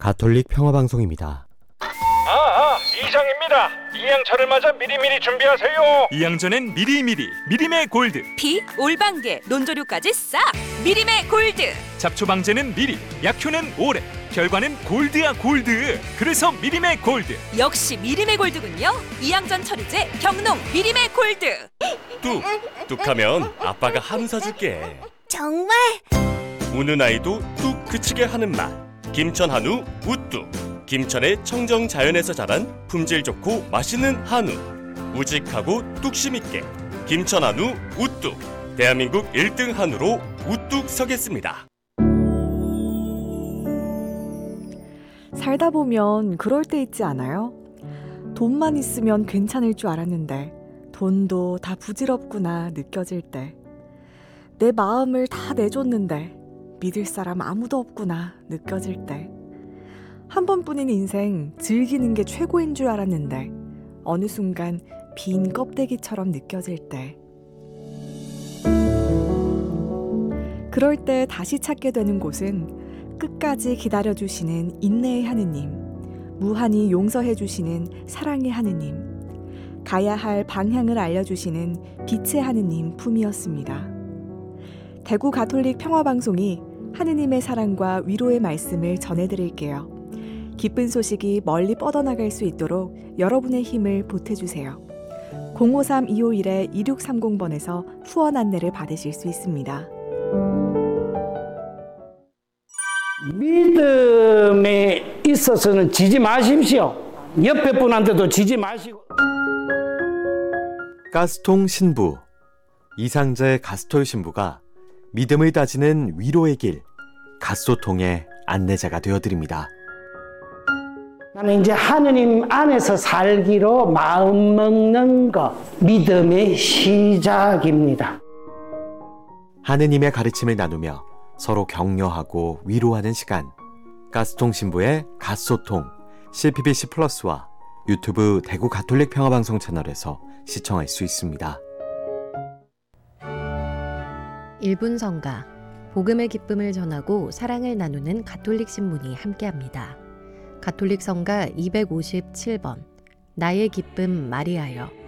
가톨릭 평화방송입니다. 이장입니다. 이양철을 맞아 미리미리 준비하세요. 이양전엔 미리미리 미림의 골드, 피, 올방개, 논조류까지 싹 미림의 골드. 잡초 방제는 미리, 약효는 오래, 결과는 골드야 골드. 그래서 미림의 골드. 역시 미림의 골드군요. 이양전 처리제 경농 미림의 골드. 뚝하면 아빠가 한우 사줄게. 정말? 우는 아이도 뚝 그치게 하는 맛. 김천 한우 우뚝. 김천의 청정 자연에서 자란 품질 좋고 맛있는 한우. 우직하고 뚝심 있게 김천 한우 우뚝. 대한민국 1등 한우로 우뚝 서겠습니다. 살다 보면 그럴 때 있지 않아요? 돈만 있으면 괜찮을 줄 알았는데 돈도 다 부질없구나 느껴질 때, 내 마음을 다 내줬는데 믿을 사람 아무도 없구나 느껴질 때, 한 번뿐인 인생 즐기는 게 최고인 줄 알았는데 어느 순간 빈 껍데기처럼 느껴질 때, 그럴 때 다시 찾게 되는 곳은 끝까지 기다려주시는 인내의 하느님, 무한히 용서해주시는 사랑의 하느님, 가야 할 방향을 알려주시는 빛의 하느님 품이었습니다. 대구 가톨릭 평화방송이 하느님의 사랑과 위로의 말씀을 전해드릴게요. 기쁜 소식이 멀리 뻗어나갈 수 있도록 여러분의 힘을 보태주세요. 053-251-2630번에서 후원 안내를 받으실 수 있습니다. 믿음에 있어서는 지지 마십시오. 옆에 분한테도 지지 마시고. 가스통 신부, 이상재 가스톨 신부가 믿음을 다지는 위로의 길, 가소통의 안내자가 되어드립니다. 나는 이제 하느님 안에서 살기로 마음 먹는 것, 믿음의 시작입니다. 하느님의 가르침을 나누며 서로 격려하고 위로하는 시간, 가스통 신부의 가소통, CPBC 플러스와 유튜브 대구 가톨릭 평화방송 채널에서 시청할 수 있습니다. 1분 성가, 복음의 기쁨을 전하고 사랑을 나누는 가톨릭 신문이 함께합니다. 가톨릭 성가 257번, 나의 기쁨 마리아여.